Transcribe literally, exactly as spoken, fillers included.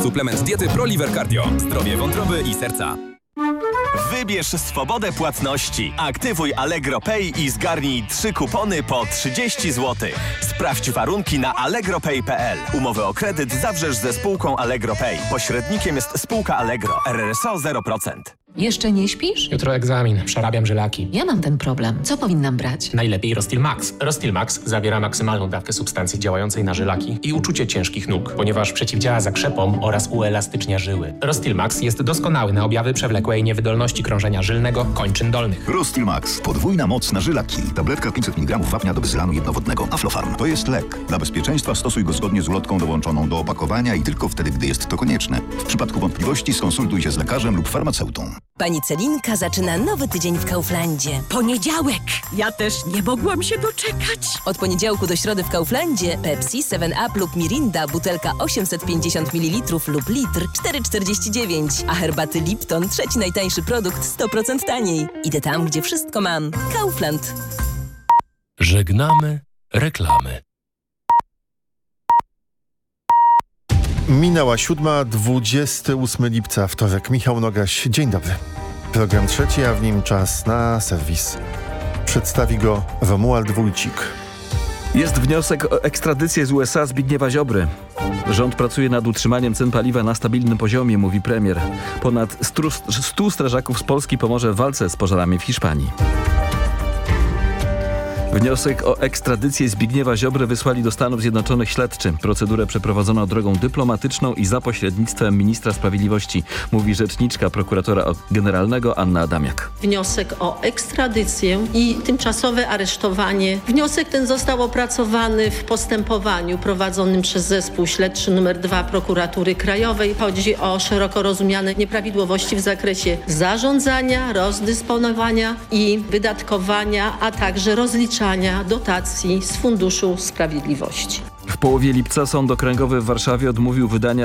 Suplement diety ProLiver Cardio. Zdrowie wątroby i serca. Wybierz swobodę płatności. Aktywuj Allegro Pay i zgarnij trzy kupony po trzydzieści złotych. Sprawdź warunki na allegropay kropka p l. Umowę o kredyt zawrzesz ze spółką Allegro Pay. Pośrednikiem jest spółka Allegro. R R S O zero procent. Jeszcze nie śpisz? Jutro egzamin. Przerabiam żylaki. Ja mam ten problem. Co powinnam brać? Najlepiej Rostil Max. Rostil Max zawiera maksymalną dawkę substancji działającej na żylaki i uczucie ciężkich nóg, ponieważ przeciwdziała zakrzepom oraz uelastycznia żyły. Rostil Max jest doskonały na objawy przewlekłej niewydolności krążenia żylnego kończyn dolnych. Rostil Max. Podwójna moc na żylaki. Tabletka pięćset miligramów wapnia do bezylanu jednowodnego. Aflofarm. To jest lek. Dla bezpieczeństwa stosuj go zgodnie z ulotką dołączoną do opakowania i tylko wtedy, gdy jest to konieczne. W przypadku wątpliwości skonsultuj się z lekarzem lub farmaceutą. Pani Celinka zaczyna nowy tydzień w Kauflandzie. Poniedziałek! Ja też nie mogłam się doczekać. Od poniedziałku do środy w Kauflandzie Pepsi, seven up lub Mirinda, butelka osiemset pięćdziesiąt mililitrów lub litr, cztery czterdzieści dziewięć. A herbaty Lipton, trzeci najtańszy produkt, sto procent taniej. Idę tam, gdzie wszystko mam. Kaufland. Żegnamy reklamy. Minęła siódma, dwudziestego ósmego lipca, wtorek. Michał Nogaś, dzień dobry. Program trzeci, a w nim czas na serwis. Przedstawi go Romuald Wójcik. Jest wniosek o ekstradycję z U S A Zbigniewa Ziobry. Rząd pracuje nad utrzymaniem cen paliwa na stabilnym poziomie, mówi premier. Ponad stu strażaków z Polski pomoże w walce z pożarami w Hiszpanii. Wniosek o ekstradycję Zbigniewa Ziobry wysłali do Stanów Zjednoczonych śledczy. Procedurę przeprowadzono drogą dyplomatyczną i za pośrednictwem ministra sprawiedliwości, mówi rzeczniczka prokuratora generalnego Anna Adamiak. Wniosek o ekstradycję i tymczasowe aresztowanie. Wniosek ten został opracowany w postępowaniu prowadzonym przez zespół śledczy numer dwa Prokuratury Krajowej. Chodzi o szeroko rozumiane nieprawidłowości w zakresie zarządzania, rozdysponowania i wydatkowania, a także rozliczania dotacji z Funduszu Sprawiedliwości. W połowie lipca Sąd Okręgowy w Warszawie odmówił wydania